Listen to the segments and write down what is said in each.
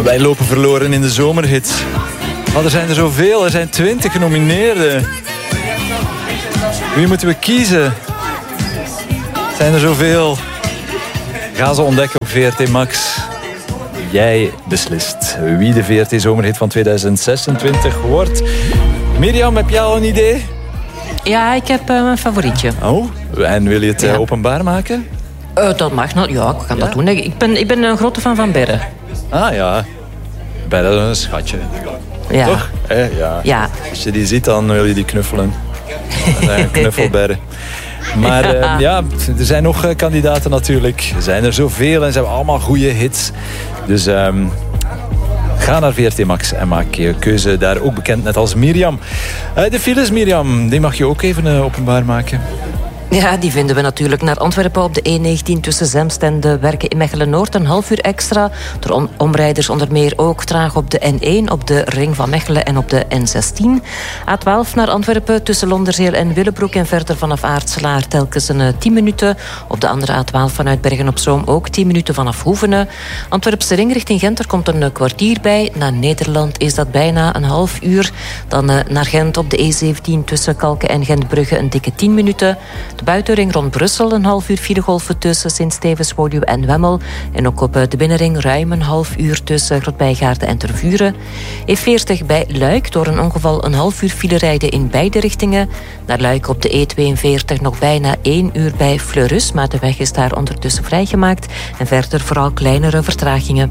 Wij lopen verloren in de zomerhit. Maar er zijn er zoveel. Er zijn 20 genomineerden. Wie moeten we kiezen? Er zijn er zoveel. Ga ze ontdekken op VRT Max. Jij beslist wie de VRT zomerhit van 2026 wordt. Mirjam, heb jij al een idee? Ja, ik heb mijn favorietje. Oh, en wil je het openbaar maken? Dat mag nog. Ja, ik kan dat doen. Ik ben een grote fan van Berre. Ah ja, Berre is een schatje. Ja. Toch? Ja. Ja. Als je die ziet, dan wil je die knuffelen. Een knuffelberre. Maar er zijn nog kandidaten natuurlijk. Er zijn er zoveel en ze hebben allemaal goede hits. Dus ga naar VRT Max en maak je keuze daar ook bekend, net als Mirjam. De files, Mirjam, die mag je ook even openbaar maken. Ja, die vinden we natuurlijk naar Antwerpen op de E19 tussen Zemst en de Werken in Mechelen-Noord. Een half uur extra. Door omrijders onder meer ook traag op de N1, op de Ring van Mechelen en op de N16. A12 naar Antwerpen tussen Londerzeel en Willebroek en verder vanaf Aartselaar telkens een 10 minuten. Op de andere A12 vanuit Bergen-op-Zoom ook 10 minuten vanaf Hoevenen. Antwerpse Ring richting Gent, er komt een kwartier bij. Naar Nederland is dat bijna een half uur. Dan naar Gent op de E17 tussen Kalken en Gentbrugge een dikke 10 minuten. De buitenring rond Brussel een half uur filegolven tussen Sint-Stevens, Woluwe en Wemmel. En ook op de binnenring ruim een half uur tussen Grotbijgaarden en Tervuren. E40 bij Luik door een ongeval een half uur file rijden in beide richtingen. Naar Luik op de E42 nog bijna 1 uur bij Fleurus, maar de weg is daar ondertussen vrijgemaakt. En verder vooral kleinere vertragingen.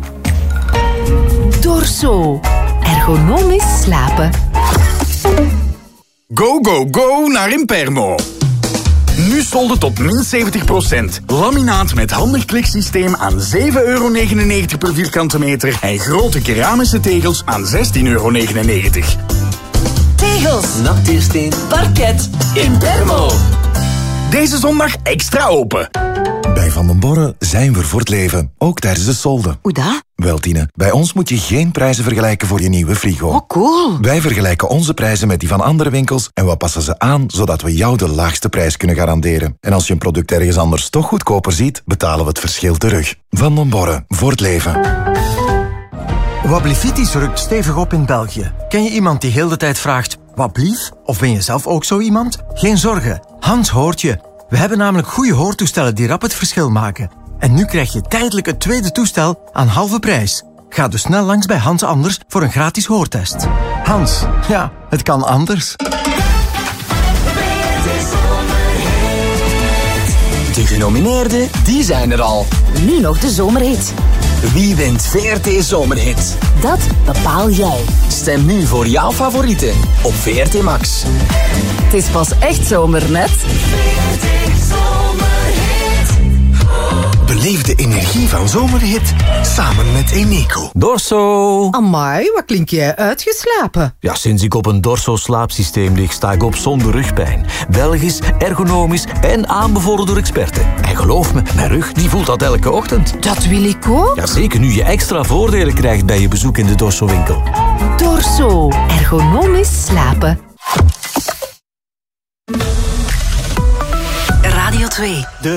Dorso. Ergonomisch slapen. Go, go, go naar Impermo. Nu solden tot min 70%. Laminaat met handig kliksysteem aan €7,99 per vierkante meter en grote keramische tegels aan €16,99. Tegels, nachtuursteen, parket, Impermo. Deze zondag extra open. Bij Van den Borre zijn we voor het leven, ook tijdens de solden. Hoe dat? Wel, Tine, bij ons moet je geen prijzen vergelijken voor je nieuwe frigo. Oh, cool. Wij vergelijken onze prijzen met die van andere winkels en we passen ze aan, zodat we jou de laagste prijs kunnen garanderen. En als je een product ergens anders toch goedkoper ziet, betalen we het verschil terug. Van den Borre, voor het leven. Wablivitis rukt stevig op in België. Ken je iemand die heel de tijd vraagt, wat blief? Of ben je zelf ook zo iemand? Geen zorgen, Hans hoort je. We hebben namelijk goede hoortoestellen die rap het verschil maken. En nu krijg je tijdelijk het tweede toestel aan halve prijs. Ga dus snel langs bij Hans Anders voor een gratis hoortest. Hans, ja, het kan anders. De genomineerden, die zijn er al. Nu nog de zomerhit. Wie wint VRT Zomerhit? Dat bepaal jij. Stem nu voor jouw favorieten op VRT Max. Het is pas echt zomer net. Beleef de energie van zomerhit samen met Eneco. Dorso. Amai, wat klink jij uitgeslapen? Ja, sinds ik op een Dorso slaapsysteem lig, sta ik op zonder rugpijn. Belgisch, ergonomisch en aanbevolen door experten. En geloof me, mijn rug die voelt dat elke ochtend. Dat wil ik ook. Ja, zeker nu je extra voordelen krijgt bij je bezoek in de Dorso-winkel. Dorso. Ergonomisch slapen. Radio 2.